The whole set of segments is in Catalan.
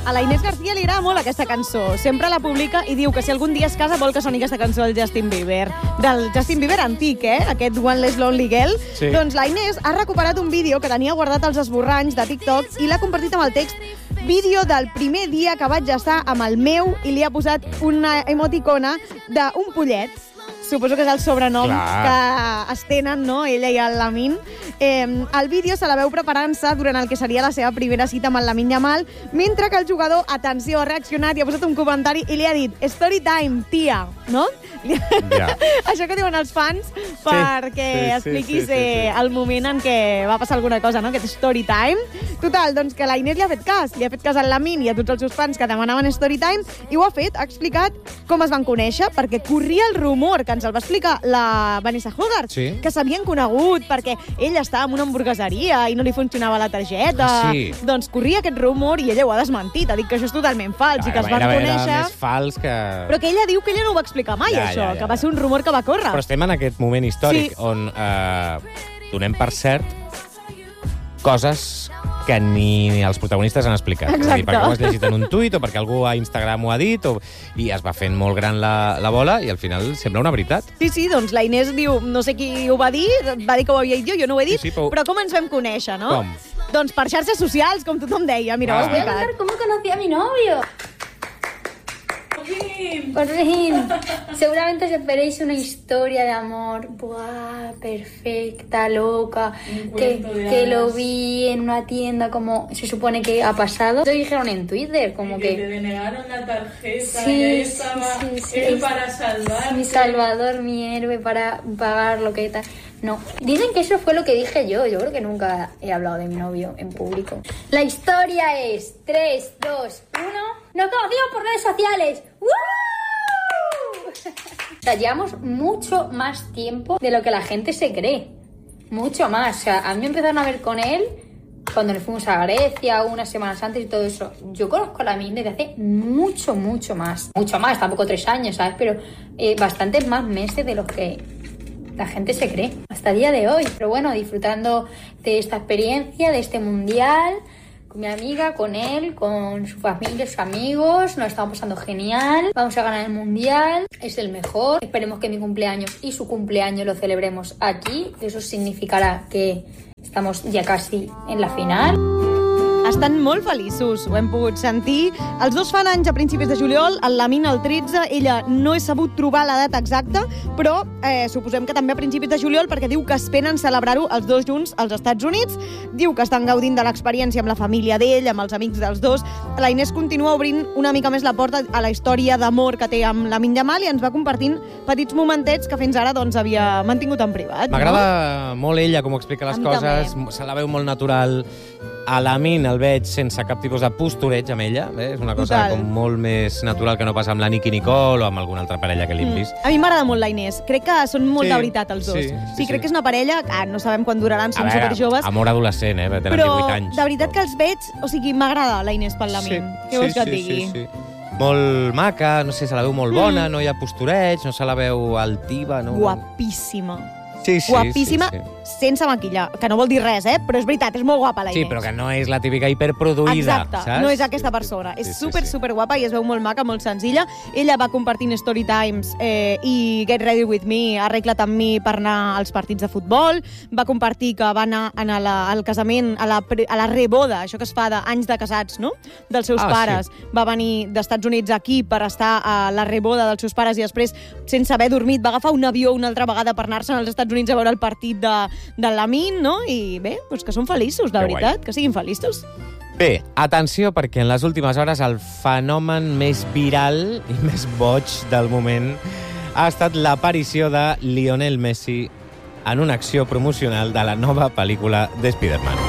A la Inés García li agrada molt aquesta cançó. Sempre la publica i diu que si algun dia es casa vol que soni aquesta cançó del Justin Bieber. Del Justin Bieber antic, Aquest One Less Lonely Girl. Sí. Doncs la Inés ha recuperat un vídeo que tenia guardat als esborranys de TikTok i l'ha compartit amb el text vídeo del primer dia que vaig estar amb el meu i li ha posat una emoticona d'un pollet. Suposo que és el sobrenom que es tenen, no?, ella i el Lamine. El vídeo se la veu preparant-se durant el que seria la seva primera cita amb el Lamine Yamal, mentre que el jugador, atenció, ha reaccionat i ha posat un comentari i li ha dit «Story time, tia», no? Ja. Això que diuen els fans perquè expliquis el moment en què va passar alguna cosa, no?, aquest story time. Total, doncs que la Inés li ha fet cas al Lamine i a tots els seus fans que demanaven story time i ho ha fet, ha explicat com es van conèixer, perquè corria el rumor, que ens el va explicar la Vanessa Hogarth, que s'havien conegut perquè ell estava en una hamburgueseria i no li funcionava la targeta. Doncs corria aquest rumor i ella ho ha desmentit, ha dit que això és totalment fals i que es van conèixer... Era més fals que... Però que ella diu que ella no ho va explicar mai, això, que va ser un rumor que va córrer. Però estem en aquest moment històric on donem per cert coses que ni els protagonistes han explicat. Exacte. És a dir, perquè ho has llegit en un tuit o perquè algú a Instagram ho ha dit i es va fent molt gran la bola i al final sembla una veritat. Sí, doncs la Inés diu, no sé qui ho va dir que ho havia dit jo no ho he dit, però com ens vam conèixer, no? Com? Doncs per xarxes socials, com tothom deia. Mira, ho has explicat. Voy a contar cómo conocí a mi novio. Por fin. Seguramente os esperéis una historia de amor. Buah, perfecta, loca. Que lo vi en una tienda, como se supone que ha pasado. Lo dijeron en Twitter, como que te denegaron la tarjeta. Sí, y ahí estaba él para salvarte. Mi salvador, mi héroe para pagar lo que tal. No, dicen que eso fue lo que dije yo. Yo creo que nunca he hablado de mi novio en público. La historia es 3, 2, 1... ¡Nos conocimos por redes sociales! ¡Woo! O sea, llevamos mucho más tiempo de lo que la gente se cree. Mucho más. O sea, a mí me empezaron a ver con él cuando nos fuimos a Grecia, unas semanas antes y todo eso. Yo conozco a Lamine desde hace mucho, mucho más. Mucho más, tampoco 3 años, ¿sabes? Pero bastantes más meses de los que la gente se cree. Hasta el día de hoy. Pero bueno, disfrutando de esta experiencia, de este mundial... Con mi amiga, con él, con su familia, sus amigos, nos estamos pasando genial, vamos a ganar el mundial, es el mejor, esperemos que mi cumpleaños y su cumpleaños lo celebremos aquí, eso significará que estamos ya casi en la final. Estan molt feliços, ho hem pogut sentir. Els dos fan anys a principis de juliol, el Lamine el 13, ella no he sabut trobar la data exacta, però suposem que també a principis de juliol, perquè diu que esperen celebrar-ho els dos junts als Estats Units. Diu que estan gaudint de l'experiència amb la família d'ell, amb els amics dels dos. La Inés continua obrint una mica més la porta a la història d'amor que té amb Lamine Yamal i ens va compartint petits momentets que fins ara doncs, havia mantingut en privat. M'agrada molt ella com explica les coses, se la veu molt natural. A Lamine el veig sense cap tipus de postureig amb ella, és una cosa com molt més natural que no passa amb la Nicki Nicole o amb alguna altra parella que l'hem vist. A mi m'agrada molt la Inés, crec que són molt de veritat els dos. Sí, crec que és una parella que no sabem quan duraran, són superjoves. Amor adolescent, tenen 18 anys. Però de veritat que els veig, o sigui, m'agrada la Inés pel Lamine. Què vols que et digui? Sí. Molt maca, no sé, se la veu molt bona, no hi ha postureig, no se la veu altiva. Guapíssima. Sí, guapíssima, sense maquillar, que no vol dir res, però és veritat, és molt guapa la Inés. Sí, però que no és la típica hiperproduïda. Exacte, saps? no és aquesta persona. És super guapa i es veu molt maca, molt senzilla. Ella va compartint story times i Get Ready With Me, arregla't amb mi per anar als partits de futbol. Va compartir que va anar al casament, a la reboda, això que es fa d'anys de casats, no?, dels seus pares. Sí. Va venir d'Estats Units aquí per estar a la reboda dels seus pares i després, sense haver dormit, va agafar un avió una altra vegada per anar-se'n als Estats Units a veure el partit de Lamine, no? I bé, doncs que són feliços, la veritat, que siguin feliços. Bé, atenció, perquè en les últimes hores el fenomen més viral i més boig del moment ha estat l'aparició de Lionel Messi en una acció promocional de la nova pel·lícula de Spider-Man.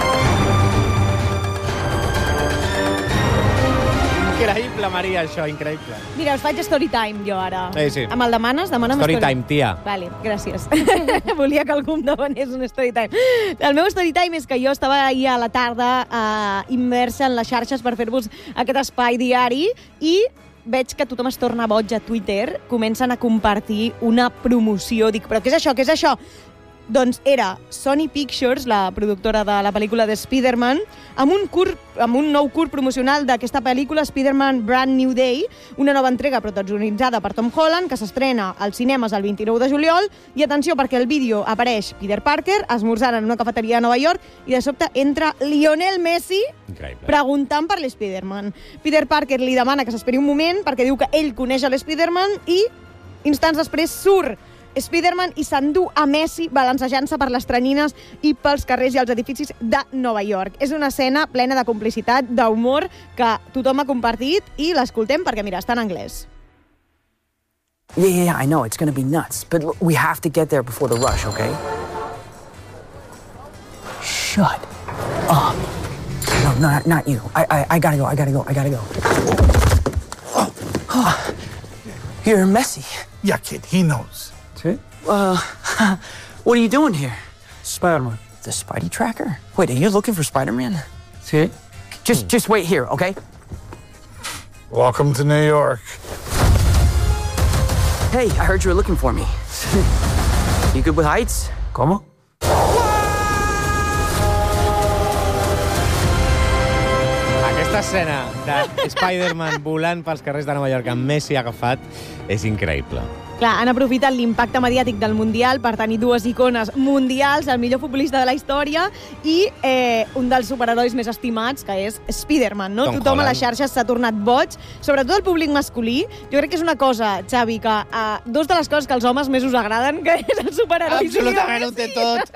Increïble, Maria, això, increïble. Mira, us faig story time, jo, ara. Sí. Me'l demanes? Demana'm story time, tia. Vale, gràcies. Volia que algú em demanés un story time. El meu story time és que jo estava ahir a la tarda immersa en les xarxes per fer-vos aquest espai diari i veig que tothom es torna boig a Twitter, comencen a compartir una promoció. Dic, però què és això? Doncs era Sony Pictures, la productora de la pel·lícula de Spider-Man, amb un nou curt promocional d'aquesta pel·lícula, Spider-Man Brand New Day, una nova entrega protagonitzada per Tom Holland, que s'estrena als cinemes el 29 de juliol, i atenció, perquè el vídeo apareix Peter Parker esmorzant en una cafeteria de Nova York i de sobte entra Lionel Messi preguntant per l'Spider-Man. Peter Parker li demana que s'esperi un moment perquè diu que ell coneix l'Spider-Man i instants després surt Spider-Man i s'endú a Messi balancejant-se per les tranyines i pels carrers i els edificis de Nova York. És una escena plena de complicitat, d'humor, que tothom ha compartit i l'escoltem perquè, mira, està en anglès. Yeah, I know, it's gonna be nuts, but we have to get there before the rush, okay? Shut up. No, not you. I gotta go. You're Messi. Yeah, kid, he knows. See? What are you doing here? Spider-Man. The Spidey tracker? Wait, are you looking for Spider-Man? See? Just wait here, okay? Welcome to New York. Hey, I heard you were looking for me. You good with heights? ¿Cómo? Aquesta escena de Spider-Man volant pels carrers de Nova York amb Messi agafat és increïble. Clar, han aprofitat l'impacte mediàtic del Mundial per tenir dues icones mundials, el millor futbolista de la història i un dels superherois més estimats, que és Spider-Man, no? Tothom a les xarxes s'ha tornat boig, sobretot el públic masculí. Jo crec que és una cosa, Xavi, que dos de les coses que als homes més us agraden, que és el superheroi. Absolutament, ho té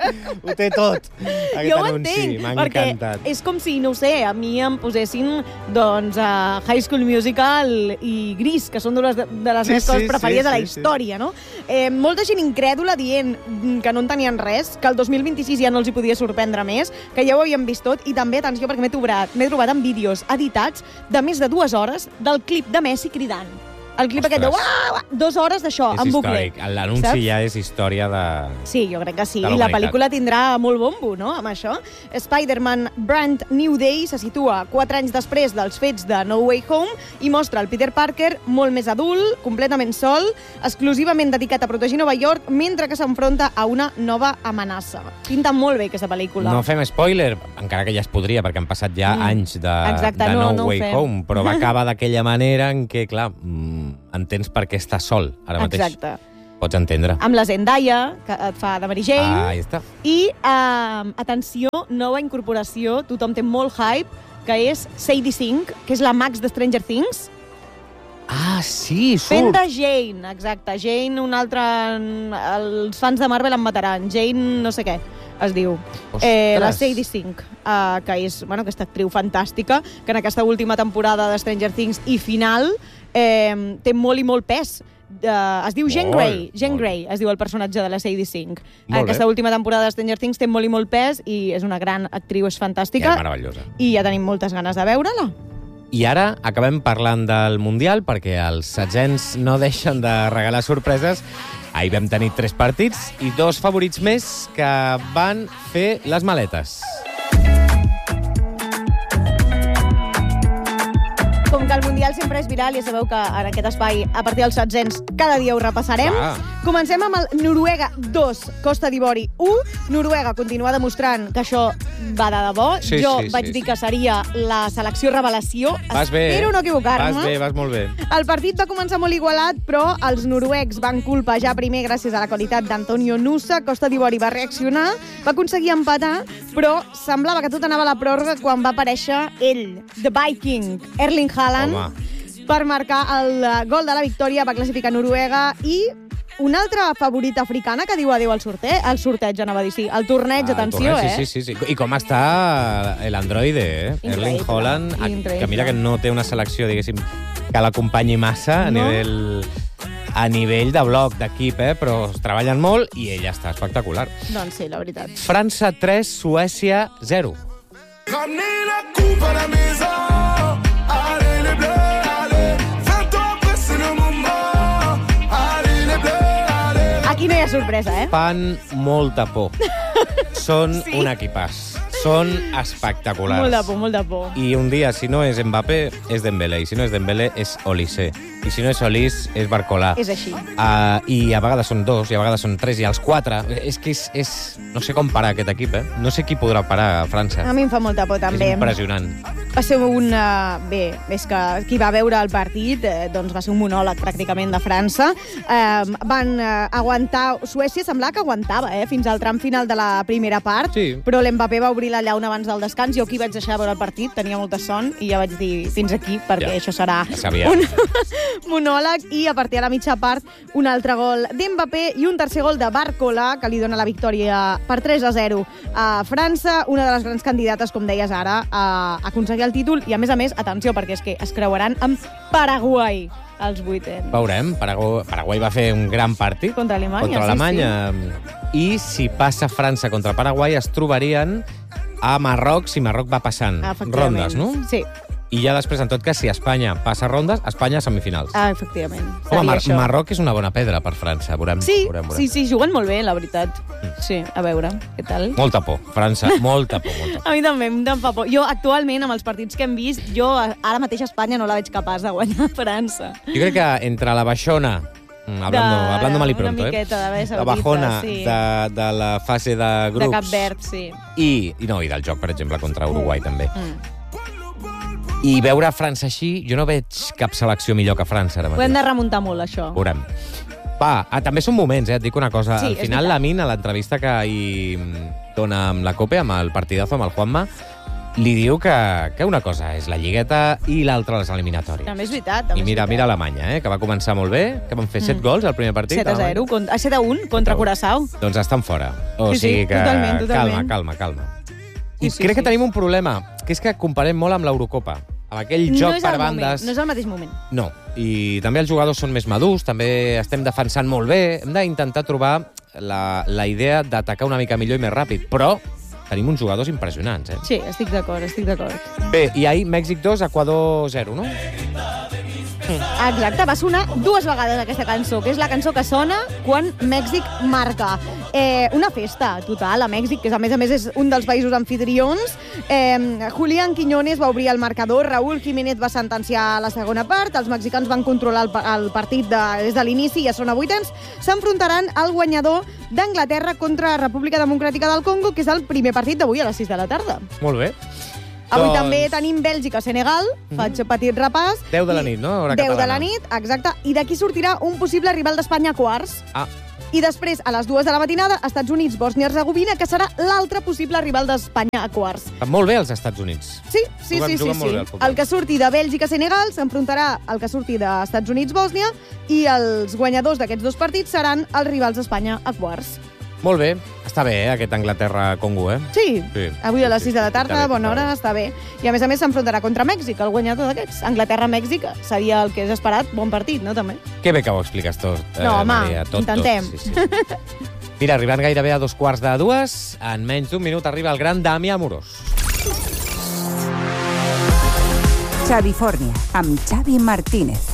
tot. Jo ho entenc, perquè és com si, no ho sé, a mi em posessin doncs, High School Musical i Gris, que són dues de les meves coses preferides de la història. No? Molta gent incrèdula dient que no en tenien res, que el 2026 ja no els hi podia sorprendre més, que ja ho havien vist tot, i també, atenció, perquè m'he trobat amb vídeos editats de més de 2 hores del clip de Messi cridant. El clip aquest de 2 hores d'això, en bucle. És històric. L'anunci ja és història de... Sí, jo crec que sí. I la pel·lícula tindrà molt bombo, no?, amb això. Spider-Man Brand New Day se situa 4 anys després dels fets de No Way Home i mostra el Peter Parker molt més adult, completament sol, exclusivament dedicat a protegir Nova York, mentre que s'enfronta a una nova amenaça. Pinta molt bé aquesta pel·lícula. No fem spoiler, encara que ja es podria, perquè han passat ja anys de No Way Home, però va acabar d'aquella manera en què, clar, entens per què està sol ara mateix. Exacte. Pots entendre. Amb la Zendaya, que et fa de Mary Jane. Ahí està. I, atenció, nova incorporació, tothom té molt hype, que és Sadie Sink, que és la Max de Stranger Things. Ah, sí, surt. Fent de Jane, exacte. Jane, un altre... Els fans de Marvel em mataran. Jane no sé què es diu. La Sadie Sink, que és aquesta actriu fantàstica, que en aquesta última temporada de Stranger Things i final té molt i molt pes. Es diu Jean Grey. Jean Grey es diu el personatge de la Sadie Sink. Aquesta última temporada de Stranger Things té molt i molt pes i és una gran actriu, és fantàstica. És meravellosa. I ja tenim moltes ganes de veure-la. I ara acabem parlant del Mundial, perquè els setzents no deixen de regalar sorpreses. Ahir vam tenir 3 partits i 2 favorits més que van fer les maletes. Com que el Mundial sempre és viral, ja sabeu que en aquest espai, a partir dels setzents, cada dia ho repassarem. Comencem amb el Noruega 2, Costa d'Ivori 1. Noruega continua demostrant que això va de debò. Jo vaig dir que seria la selecció revelació. Espero no equivocar-me. Vas molt bé. El partit va començar molt igualat, però els noruecs van colpejar primer gràcies a la qualitat d'Antonio Nusa. Costa d'Ivori va reaccionar, va aconseguir empatar, però semblava que tot anava a la pròrroga quan va aparèixer ell, The Viking, Erling Haaland, per marcar el gol de la victòria. Va classificar Noruega i una altra favorita africana que diu adéu al sorteig, anava a dir, sí, al torneig, atenció, Sí. I com està l'androide, Erling Haaland, que mira que no té una selecció, diguéssim, que l'acompanyi massa a nivell de bloc, d'equip, però treballen molt i ella està espectacular. Doncs sí, la veritat. França 3, Suècia 0. Aquí no hi ha sorpresa, Fan molta por. Són un equipàs. són espectaculars. Molt de por. I un dia, si no és Mbappé, és Dembélé. I si no és Dembélé, és Olise. I si no és Olís, és Barcolà. És així. I a vegades són 2, i a vegades són 3, i els 4. És que és... No sé com parar aquest equip, No sé qui podrà parar a França. A mi em fa molta por, també. És impressionant. Va ser Bé, és que qui va veure el partit doncs va ser un monòleg, pràcticament, de França. Van aguantar... Suècia semblava que aguantava, fins al tram final de la primera part, sí. Però l'Mbappé va obrir la llauna abans del descans. Jo aquí vaig deixar de veure el partit, tenia molta son, i ja vaig dir fins aquí, perquè això serà un monòleg, i a partir de la mitja part un altre gol d'Mbappé i un tercer gol de Barcolà, que li dona la victòria per 3-0 a França, una de les grans candidates, com deies ara, a aconseguir el títol, i a més, atenció, perquè és que es creuaran amb Paraguai als vuitens. Veurem, Paraguai va fer un gran partit contra Alemanya. I si passa França contra Paraguai, es trobarien a Marroc, si Marroc va passant rondes, no? Sí. I ja després, en tot cas, si Espanya passa rondes, Espanya a semifinals. Efectivament. Home, Marroc és una bona pedra per França. Veurem. Sí, juguen molt bé, la veritat. Sí, a veure, què tal? Molta por, França, molta por. A mi també em fa por. Jo, actualment, amb els partits que hem vist, ara mateix Espanya no la veig capaç de guanyar França. Jo crec que entre la baixona, hablando mal y pronto, la bajona de la fase de grups... De Cap Verd, sí. I del joc, per exemple, contra Uruguai, també. I veure França així, jo no veig cap selecció millor que França ara mateix. Ho hem de remuntar molt, això. Veurem. També són moments, et dic una cosa. Sí, al final, Lamine, a l'entrevista que hi dona amb la Cope, amb el partidazo, amb el Juanma, li diu que una cosa és la lligueta i l'altra les eliminatòries. També és veritat. I mira Alemanya, que va començar molt bé, que van fer 7 gols al primer partit. 7-0, 7-1 contra Curaçao. Doncs estan fora. O sigui que... Totalment. Calma. I crec que tenim un problema, que és que comparem molt amb l'Eurocopa. Amb aquell joc per bandes... No és el mateix moment. No, i també els jugadors són més madurs, també estem defensant molt bé, hem d'intentar trobar la idea d'atacar una mica millor i més ràpid, però tenim uns jugadors impressionants, Sí, estic d'acord. Bé, i ahir Mèxic 2, Equador 0, no? Exacte, va sonar 2 vegades aquesta cançó, que és la cançó que sona quan Mèxic marca. Una festa total a Mèxic, que a més és un dels països anfitrions. Julián Quiñones va obrir el marcador, Raúl Jiménez va sentenciar a la segona part, els mexicans van controlar el partit des de l'inici i ja són a vuitens. S'enfrontaran al guanyador d'Anglaterra contra República Democràtica del Congo, que és el primer partit d'avui a les 6 de la tarda. Molt bé. Avui també tenim Bèlgica-Senegal, faig petit repàs. 10 de la nit, no? 10 de la nit, exacte. I d'aquí sortirà un possible rival d'Espanya a quarts. I després, a les 2 de la matinada, Estats Units, Bòsnia-Hercegovina, que serà l'altre possible rival d'Espanya a quarts. Estan molt bé els Estats Units. Sí. El que surti de Bèlgica-Senegal s'enfrontarà al que surti d'Estats Units-Bòsnia i els guanyadors d'aquests 2 partits seran els rivals d'Espanya a quarts. Molt bé. Està bé, aquest Anglaterra-Congo, Sí. Avui a les 6 de la tarda, bona hora, està bé. I a més s'enfrontarà contra Mèxic, el guanyador d'aquests. Anglaterra-Mèxic seria el que és esperat. Bon partit, no, també? Que bé que ho expliques tot, No, home, Maria, intentem. Sí. Mira, arribant gairebé a 2:45, en menys d'un minut arriba el gran Dami Amorós. Xavi Fornia, amb Xavi Martínez.